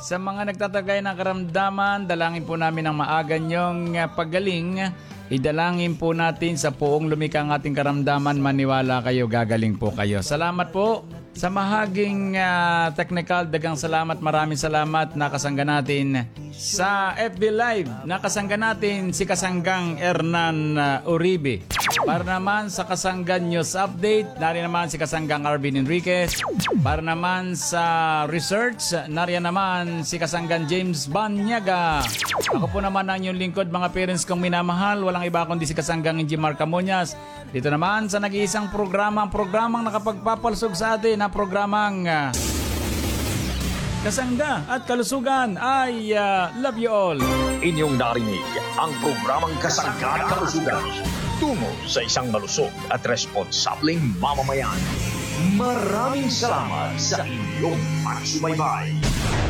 Sa mga nagtatagay ng karamdaman, dalangin po namin ang maaga niyong paggaling. Idalangin po natin sa poong lumikang ating karamdaman, maniwala kayo, gagaling po kayo. Salamat po sa mahaging technical. Dagang salamat, maraming salamat. Nakasangga natin sa FB Live. Nakasangga natin si Kasanggang Hernan Uribe. Para naman sa Kasanggan News Update, nariyan naman si Kasanggang Arvin Enriquez. Para naman sa Research, nariyan naman si Kasanggan James Banyaga. Ako po naman ang inyong lingkod, mga parents kong minamahal. Walang iba kundi si Kasanggang Injimar Camuñas. Dito naman sa nag-iisang programang nakapagpapalsog sa atin na programang Kasangga at Kalusugan. I love you all. Inyong narinig ang programang Kasangga at Kalusugan tungo sa isang malusog at responsableng mamamayan. Maraming salamat sa inyong pagsubaybay.